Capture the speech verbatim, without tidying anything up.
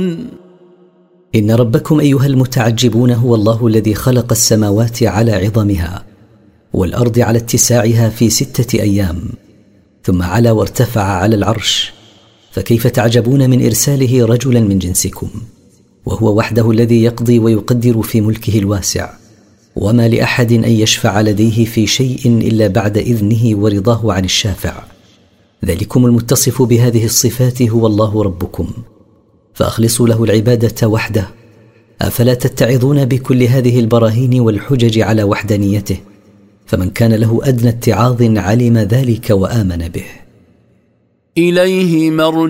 إن ربكم أيها المتعجبون هو الله الذي خلق السماوات على عظمها والأرض على اتساعها في ستة أيام ثم علا وارتفع على العرش، فكيف تعجبون من إرساله رجلا من جنسكم؟ وهو وحده الذي يقضي ويقدر في ملكه الواسع، وما لأحد أن يشفع لديه في شيء إلا بعد إذنه ورضاه عن الشافع. ذلكم المتصف بهذه الصفات هو الله ربكم، فأخلصوا له العبادة وحده. أفلا تتعظون بكل هذه البراهين والحجج على وحدانيته؟ فمن كان له أدنى اتعاظ علم ذلك وآمن به. إليه مرجع